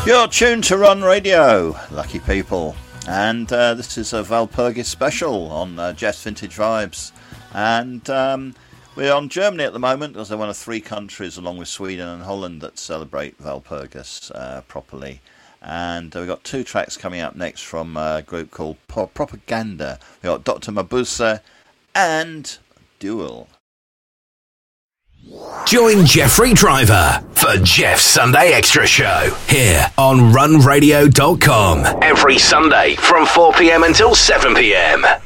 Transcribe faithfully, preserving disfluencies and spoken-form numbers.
You're tuned to Run Radio, lucky people. And uh, this is a Walpurgis special on uh, Jeff's Vintage Vibes. And um, we're on Germany at the moment because they're one of three countries, along with Sweden and Holland, that celebrate Walpurgis uh, properly. And uh, we've got two tracks coming up next from a group called Pro- Propaganda. We've got Doctor Mabuse and Duel. Join Jeffrey Driver for Jeff's Sunday Extra Show here on run radio dot com every Sunday from four p.m. until seven p.m.